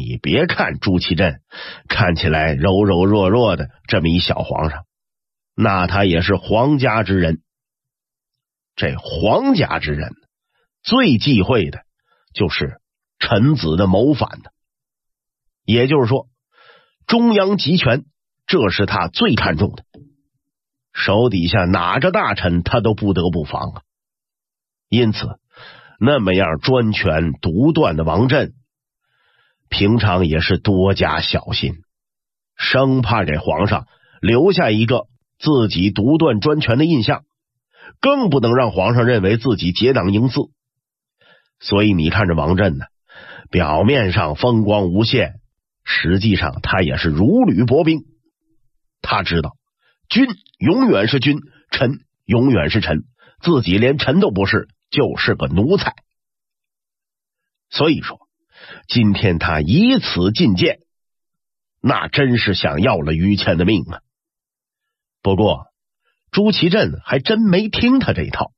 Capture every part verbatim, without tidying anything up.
你别看朱祁镇看起来柔柔弱弱的这么一小皇上，那他也是皇家之人。这皇家之人最忌讳的就是臣子的谋反的，也就是说中央集权，这是他最看重的，手底下哪个大臣他都不得不防啊。因此那么样专权独断的王振平常也是多加小心，生怕给皇上留下一个自己独断专权的印象，更不能让皇上认为自己结党营私。所以你看这王振呢，表面上风光无限，实际上他也是如履薄冰。他知道君永远是君，臣永远是臣，自己连臣都不是，就是个奴才。所以说今天他以此进谏，那真是想要了于谦的命啊。不过朱祁镇还真没听他这一套。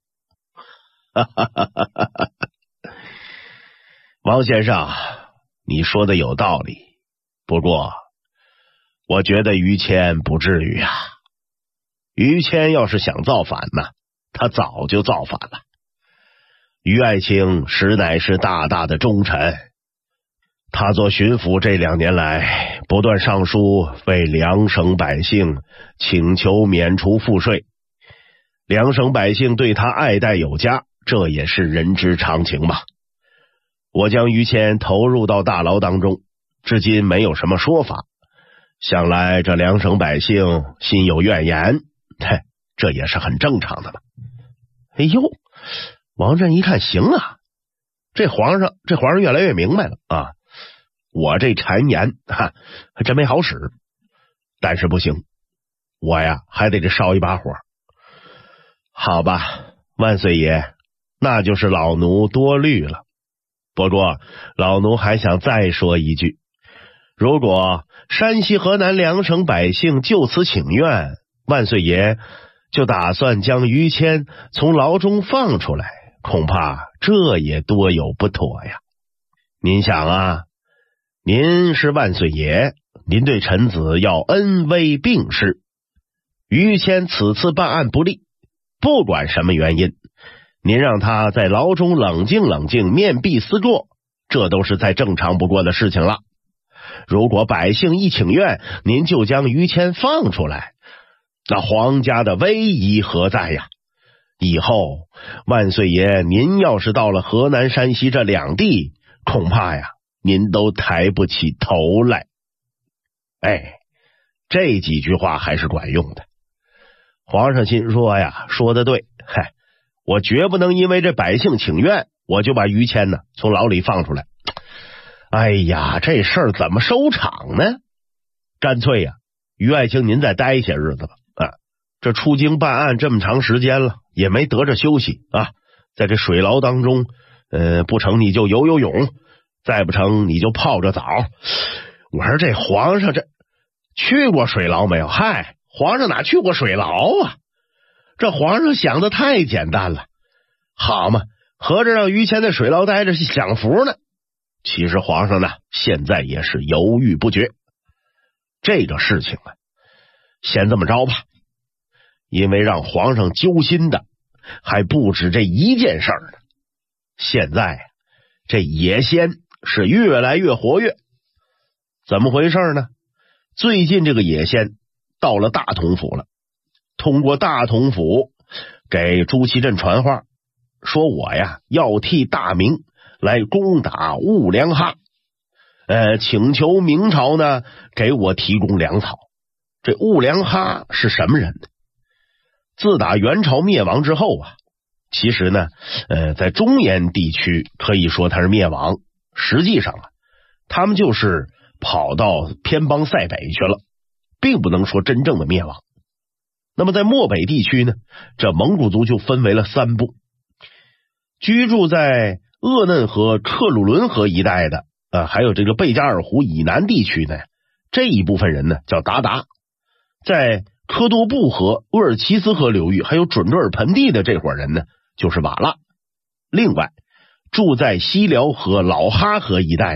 王先生，你说的有道理，不过我觉得于谦不至于啊。于谦要是想造反呢，他早就造反了。于爱卿实乃是大大的忠臣，他做巡抚这两年来，不断上书为两省百姓请求免除赋税，两省百姓对他爱戴有加，这也是人之常情吧。我将于谦投入到大牢当中，至今没有什么说法，想来这两省百姓心有怨言，嘿，这也是很正常的嘛。哎呦，王振一看，行啊，这皇上这皇上越来越明白了啊，我这谗言哈还真没好使，但是不行，我呀还得这烧一把火。好吧，万岁爷，那就是老奴多虑了。不过老奴还想再说一句，如果山西河南两省百姓就此请愿，万岁爷就打算将于谦从牢中放出来，恐怕这也多有不妥呀。您想啊，您是万岁爷，您对臣子要恩威并施，于谦此次办案不力，不管什么原因，您让他在牢中冷静冷静，面壁思过，这都是再正常不过的事情了。如果百姓一请愿，您就将于谦放出来，那皇家的威仪何在呀？以后万岁爷您要是到了河南山西这两地，恐怕呀您都抬不起头来。哎，这几句话还是管用的。皇上心说呀，说得对，嗨，我绝不能因为这百姓请愿，我就把于谦呢从牢里放出来。哎呀，这事儿怎么收场呢？干脆呀，于爱卿您再待些日子吧。啊，这出京办案这么长时间了，也没得着休息啊。在这水牢当中，呃，不成你就游游泳，再不成你就泡着澡。我说这皇上这去过水牢没有？嗨，皇上哪去过水牢啊？这皇上想的太简单了，好嘛，合着让于谦在水牢待着是享福呢。其实皇上呢，现在也是犹豫不决。这个事情啊，先这么着吧，因为让皇上揪心的还不止这一件事儿呢。现在这野仙是越来越活跃，怎么回事呢？最近这个野仙到了大同府了，通过大同府给朱祁镇传话，说我呀要替大明来攻打兀良哈，呃，请求明朝呢给我提供粮草。这兀良哈是什么人呢？自打元朝灭亡之后啊，其实呢，呃，在中原地区可以说他是灭亡，实际上啊，他们就是跑到偏邦塞北去了，并不能说真正的灭亡。那么在漠北地区呢，这蒙古族就分为了三部，居住在鄂嫩河、克鲁伦河一带的，呃，还有这个贝加尔湖以南地区呢，这一部分人呢叫鞑靼，在科多布河、鄂尔齐斯河流域还有准噶尔盆地的这伙人呢就是瓦剌。另外住在西辽河、老哈河一带的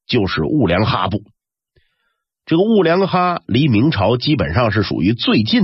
就是兀良哈部。这个兀良哈离明朝基本上是属于最近